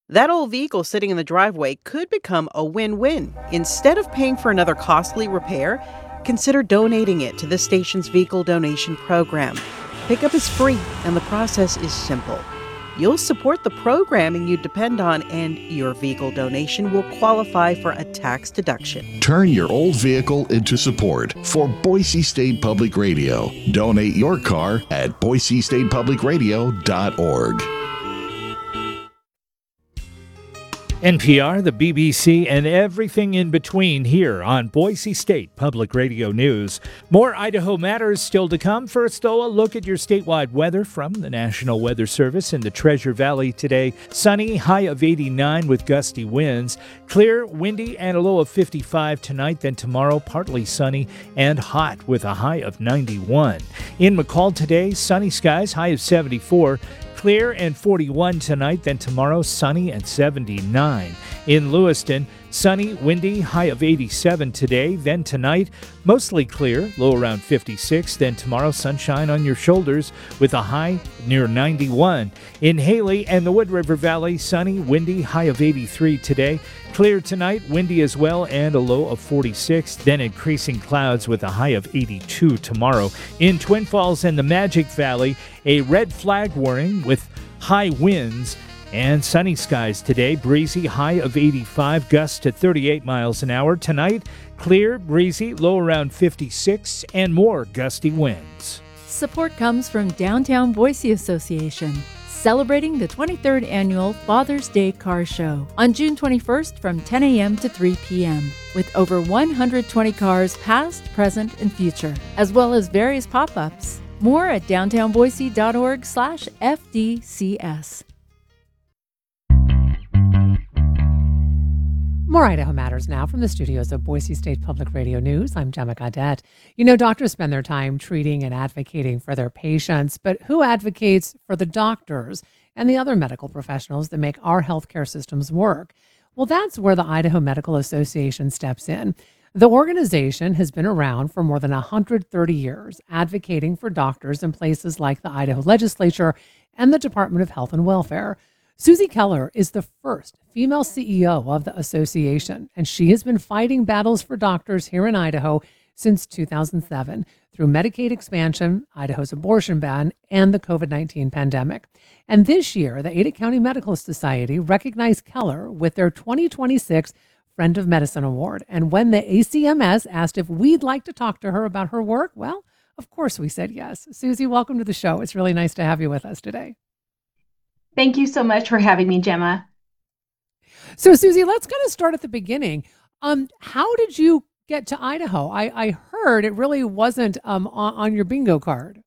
That old vehicle sitting in the driveway could become a win win. Instead of paying for another costly repair, consider donating it to the station's vehicle donation program. Pickup is free and the process is simple. You'll support the programming you depend on, and your vehicle donation will qualify for a tax deduction. Turn your old vehicle into support for Boise State Public Radio. Donate your car at boisestatepublicradio.org. NPR, the BBC, and everything in between here on Boise State Public Radio News. More Idaho Matters still to come. First, though, a look at your statewide weather from the National Weather Service in the Treasure Valley today. Sunny, high of 89 with gusty winds. Clear, windy, and a low of 55 tonight. Then tomorrow, partly sunny and hot with a high of 91. In McCall today, sunny skies, high of 74. Clear and 41 tonight, then tomorrow sunny and 79. In Lewiston, sunny, windy, high of 87 today, then tonight mostly clear, low around 56, then tomorrow sunshine on your shoulders with a high near 91. In Haley and the Wood River Valley, sunny, windy, high of 83 today. Clear tonight, windy as well, and a low of 46, then increasing clouds with a high of 82 tomorrow. In Twin Falls and the Magic Valley, a red flag warning with high winds and sunny skies today. Breezy, high of 85, gusts to 38 miles an hour. Tonight, clear, breezy, low around 56, and more gusty winds. Support comes from Downtown Boise Association, celebrating the 23rd Annual Father's Day Car Show on June 21st from 10 a.m. to 3 p.m. with over 120 cars past, present, and future, as well as various pop-ups. More at downtownboise.org/FDCS. More Idaho Matters now from the studios of Boise State Public Radio News. I'm Gemma Gaudette. You know, doctors spend their time treating and advocating for their patients, but who advocates for the doctors and the other medical professionals that make our healthcare systems work? Well, that's where the Idaho Medical Association steps in. The organization has been around for more than 130 years, advocating for doctors in places like the Idaho Legislature and the Department of Health and Welfare. Susie Keller is the first female CEO of the association, and she has been fighting battles for doctors here in Idaho since 2007 through Medicaid expansion, Idaho's abortion ban, and the COVID-19 pandemic. And this year, the Ada County Medical Society recognized Keller with their 2026 Friend of Medicine Award. And when the ACMS asked if we'd like to talk to her about her work, well, of course we said yes. Susie, welcome to the show. It's really nice to have you with us today. Thank you so much for having me, Gemma. So, Susie, let's kind of start at the beginning. How did you get to Idaho? I heard it really wasn't on your bingo card.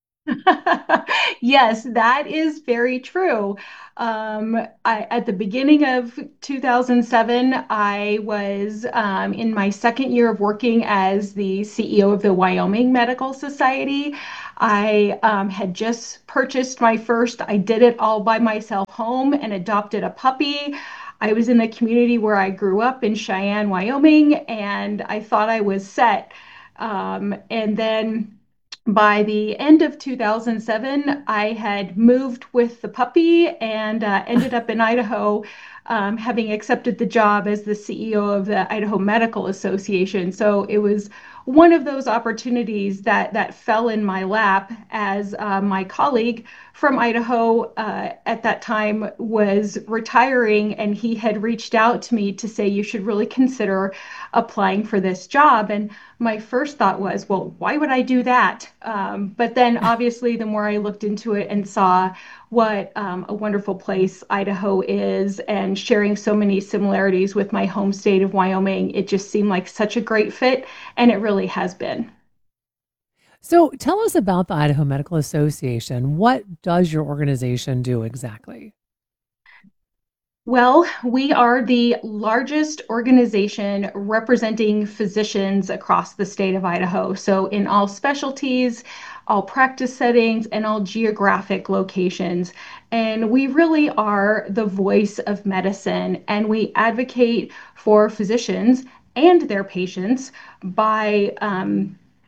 Yes, that is very true. At the beginning of 2007, I was in my second year of working as the CEO of the Wyoming Medical Society. I had just purchased my first, I did it all by myself home and adopted a puppy. I was in the community where I grew up in Cheyenne, Wyoming, and I thought I was set. And then by the end of 2007, I had moved with the puppy and ended up in Idaho, having accepted the job as the CEO of the Idaho Medical Association. So it was one of those opportunities that fell in my lap as my colleague from Idaho at that time was retiring, and he had reached out to me to say, you should really consider applying for this job. And my first thought was, well, why would I do that? But then obviously the more I looked into it and saw what a wonderful place Idaho is and sharing so many similarities with my home state of Wyoming, it just seemed like such a great fit, and it really has been. So tell us about the Idaho Medical Association. What does your organization do exactly? Well, we are the largest organization representing physicians across the state of Idaho. So in all specialties, all practice settings, and all geographic locations. And we really are the voice of medicine, and we advocate for physicians and their patients by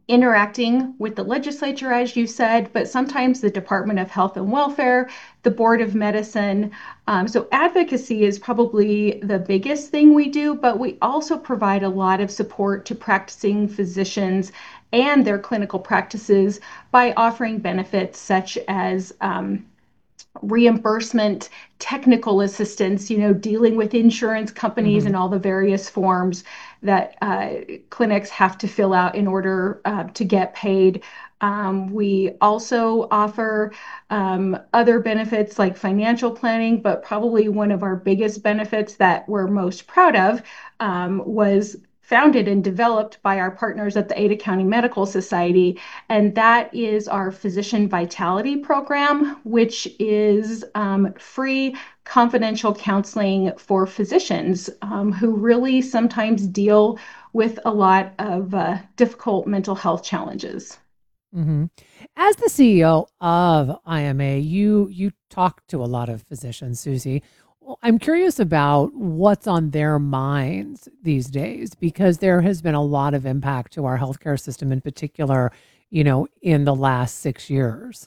interacting with the legislature, as you said, but sometimes the Department of Health and Welfare, the Board of Medicine. So advocacy is probably the biggest thing we do, but we also provide a lot of support to practicing physicians and their clinical practices by offering benefits such as reimbursement, technical assistance, dealing with insurance companies Hmm. and all the various forms that clinics have to fill out in order to get paid. We also offer other benefits like financial planning, but probably one of our biggest benefits that we're most proud of was founded and developed by our partners at the Ada County Medical Society, and that is our Physician Vitality Program, which is free confidential counseling for physicians who really sometimes deal with a lot of difficult mental health challenges. Hmm. As the CEO of IMA, you talk to a lot of physicians, Susie. Well, I'm curious about what's on their minds these days because there has been a lot of impact to our healthcare system in particular, in the last 6 years.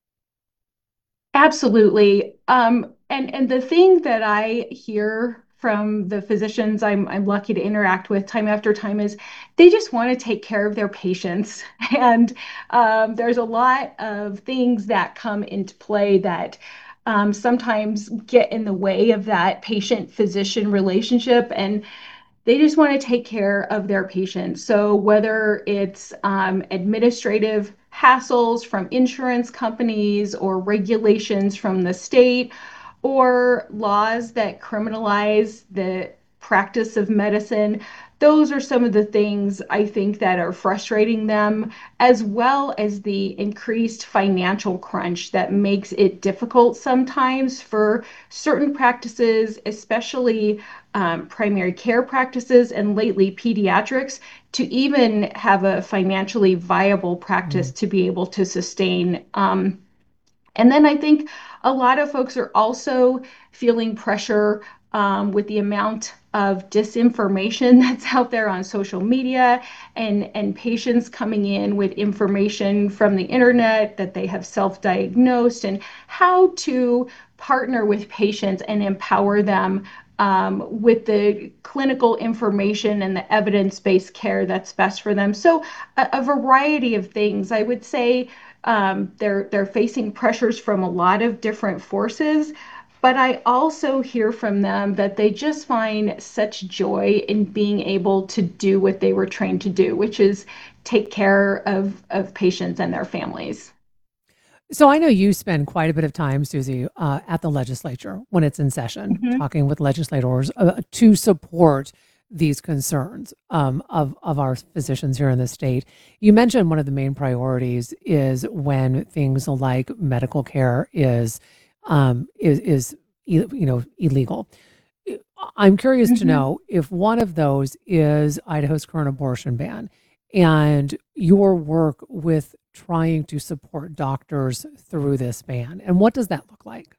Absolutely. And the thing that I hear from the physicians I'm lucky to interact with time after time is they just want to take care of their patients. And there's a lot of things that come into play that sometimes get in the way of that patient-physician relationship. And they just want to take care of their patients. So whether it's administrative hassles from insurance companies or regulations from the state or laws that criminalize the practice of medicine, those are some of the things I think that are frustrating them, as well as the increased financial crunch that makes it difficult sometimes for certain practices, especially primary care practices and lately pediatrics, to even have a financially viable practice to be able to sustain. And then I think a lot of folks are also feeling pressure with the amount of disinformation that's out there on social media and patients coming in with information from the internet that they have self-diagnosed and how to partner with patients and empower them with the clinical information and the evidence-based care that's best for them. So a variety of things. I would say they're facing pressures from a lot of different forces, but I also hear from them that they just find such joy in being able to do what they were trained to do, which is take care of patients and their families. So I know you spend quite a bit of time, Susie, at the legislature when it's in session, Mhm. talking with legislators to support these concerns of our physicians here in the state. You mentioned one of the main priorities is when things like medical care is illegal. I'm curious to Mhm. know if one of those is Idaho's current abortion ban and your work with trying to support doctors through this ban. And what does that look like?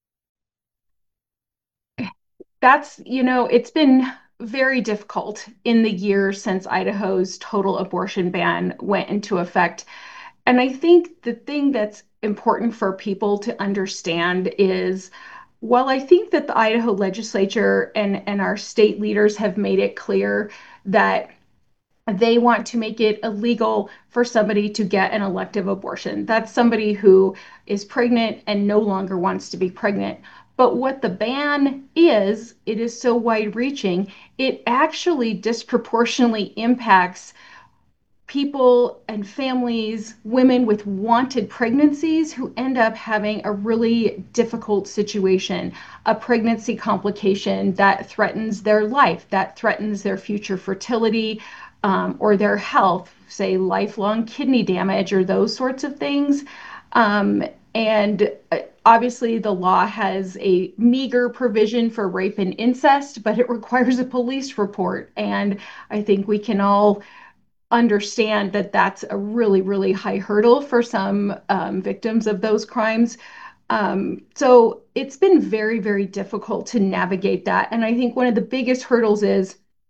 It's been very difficult in the years since Idaho's total abortion ban went into effect. And I think the thing that's important for people to understand is while I think that the Idaho legislature and our state leaders have made it clear that they want to make it illegal for somebody to get an elective abortion. That's somebody who is pregnant and no longer wants to be pregnant. But what the ban is, it is so wide reaching, it actually disproportionately impacts people and families, women with wanted pregnancies who end up having a really difficult situation, a pregnancy complication that threatens their life, that threatens their future fertility or their health, say lifelong kidney damage or those sorts of things. And obviously, the law has a meager provision for rape and incest, but it requires a police report. And I think we can all understand that that's a really, really high hurdle for some victims of those crimes. So it's been very, very difficult to navigate that. And I think one of the biggest hurdles is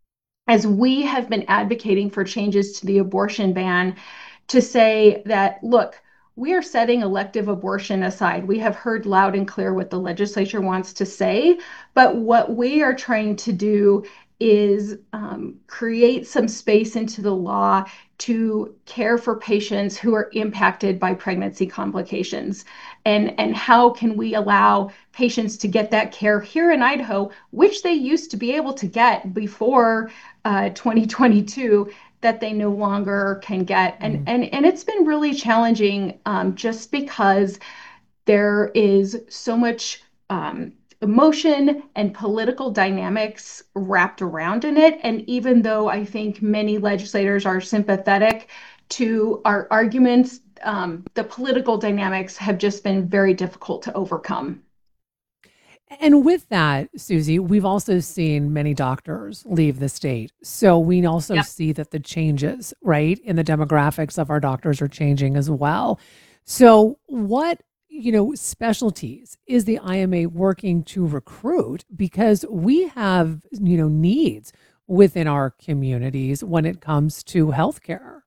as we have been advocating for changes to the abortion ban, to say that, look, we are setting elective abortion aside. We have heard loud and clear what the legislature wants to say, but what we are trying to do is create some space into the law to care for patients who are impacted by pregnancy complications. And how can we allow patients to get that care here in Idaho, which they used to be able to get before 2022, that they no longer can get. And it's been really challenging, just because there is so much emotion and political dynamics wrapped around in it. And even though I think many legislators are sympathetic to our arguments, the political dynamics have just been very difficult to overcome. And with that, Susie, we've also seen many doctors leave the state. So we also Yep. see that the changes, right, in the demographics of our doctors are changing as well. So what, specialties is the IMA working to recruit? Because we have, needs within our communities when it comes to healthcare.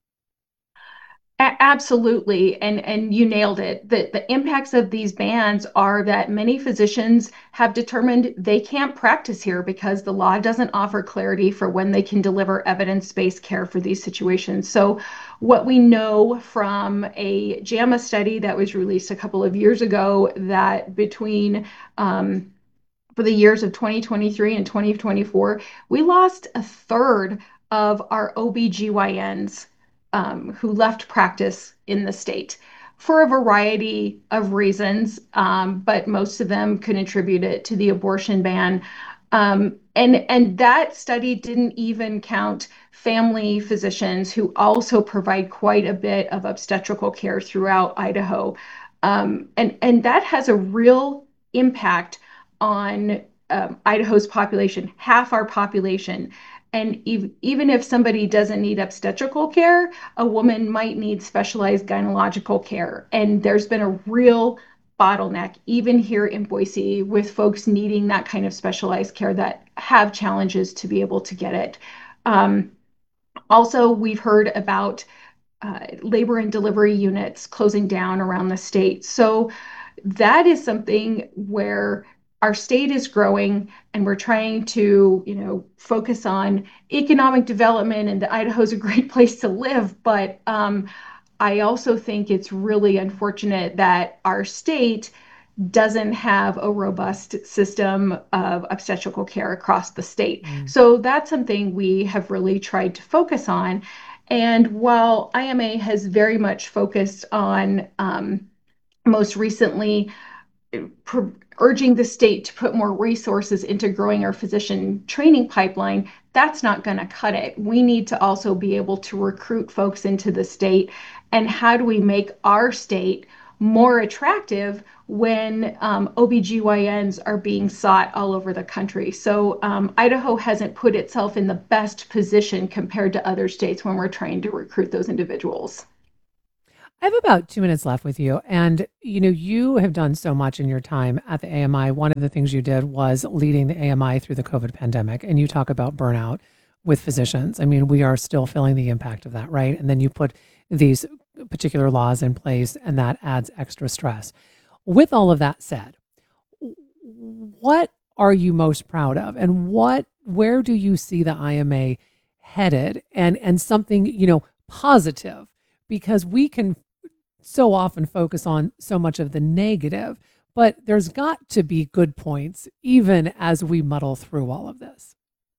Absolutely, and you nailed it. The impacts of these bans are that many physicians have determined they can't practice here because the law doesn't offer clarity for when they can deliver evidence-based care for these situations. So what we know from a JAMA study that was released a couple of years ago, that between for the years of 2023 and 2024, we lost a third of our OBGYNs who left practice in the state for a variety of reasons, but most of them could attribute it to the abortion ban. And that study didn't even count family physicians who also provide quite a bit of obstetrical care throughout Idaho. And that has a real impact on Idaho's population, half our population. And even if somebody doesn't need obstetrical care, a woman might need specialized gynecological care. And there's been a real bottleneck, even here in Boise, with folks needing that kind of specialized care that have challenges to be able to get it. Um, Also, we've heard about labor and delivery units closing down around the state. So that is something where our state is growing and we're trying to, focus on economic development, and Idaho is a great place to live. But I also think it's really unfortunate that our state doesn't have a robust system of obstetrical care across the state. So that's something we have really tried to focus on. And while IMA has very much focused on most recently urging the state to put more resources into growing our physician training pipeline, that's not going to cut it. We need to also be able to recruit folks into the state. And how do we make our state more attractive when OBGYNs are being sought all over the country? So Idaho hasn't put itself in the best position compared to other states when we're trying to recruit those individuals. I have about 2 minutes left with you. And, you have done so much in your time at the AMI. One of the things you did was leading the AMI through the COVID pandemic. And you talk about burnout with physicians. I mean, we are still feeling the impact of that, right? And then you put these particular laws in place, and that adds extra stress. With all of that said, what are you most proud of? And where do you see the IMA headed, and something, positive? Because we can so often focus on so much of the negative, but there's got to be good points even as we muddle through all of this.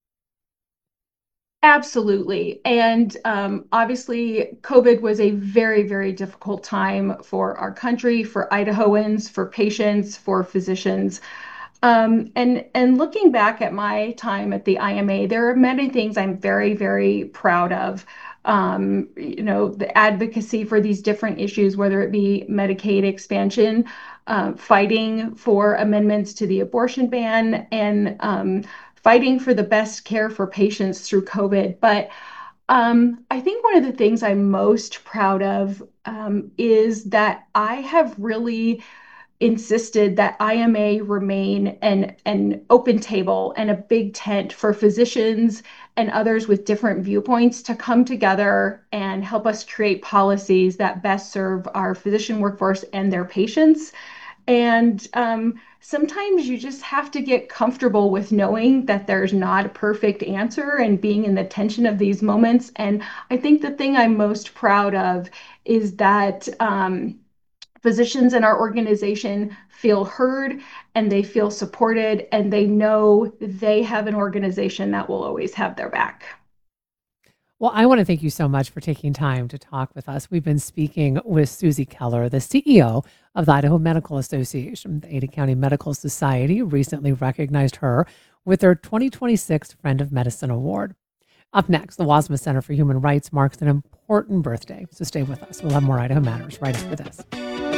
Absolutely. And obviously, COVID was a very, very difficult time for our country, for Idahoans, for patients, for physicians. And looking back at my time at the IMA, there are many things I'm very, very proud of. The advocacy for these different issues, whether it be Medicaid expansion, fighting for amendments to the abortion ban, and fighting for the best care for patients through COVID. But I think one of the things I'm most proud of is that I have really insisted that IMA remain an open table and a big tent for physicians and others with different viewpoints to come together and help us create policies that best serve our physician workforce and their patients. And sometimes you just have to get comfortable with knowing that there's not a perfect answer and being in the tension of these moments. And I think the thing I'm most proud of is that physicians in our organization feel heard and they feel supported and they know they have an organization that will always have their back. Well, I want to thank you so much for taking time to talk with us. We've been speaking with Susie Keller, the CEO of the Idaho Medical Association. The Ada County Medical Society recently recognized her with their 2026 Friend of Medicine Award. Up next, the Wasma Center for Human Rights marks an important birthday, so stay with us. We'll have more Idaho Matters right after this.